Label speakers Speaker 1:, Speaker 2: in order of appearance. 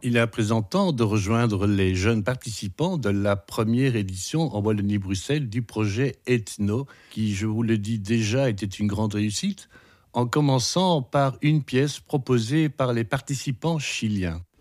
Speaker 1: Il est à présent temps de rejoindre les jeunes participants de la première édition en Wallonie-Bruxelles du projet Ethno, qui, je vous le dis déjà, était une grande réussite, en commençant par une pièce proposée par les participants chiliens.